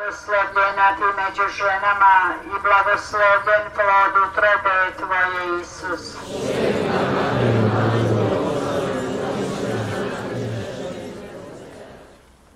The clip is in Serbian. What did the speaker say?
blagoslovljena ti među ženama i blagoslovljen plod utrobe tvoje, Isus.